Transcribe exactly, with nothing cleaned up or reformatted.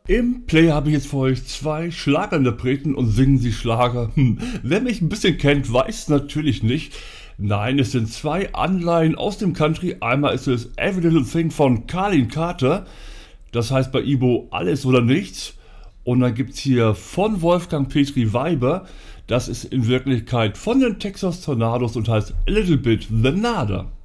Im Play habe ich jetzt für euch zwei Schlagerinterpreten und singen sie Schlager. Hm. Wer mich ein bisschen kennt, weiß natürlich nicht. Nein, es sind zwei Anleihen aus dem Country. Einmal ist es Every Little Thing von Carlin Carter. Das heißt bei Ibo Alles oder Nichts. Und dann gibt es hier von Wolfgang Petri Weiber. Das ist in Wirklichkeit von den Texas Tornados und heißt A Little Bit The Nada.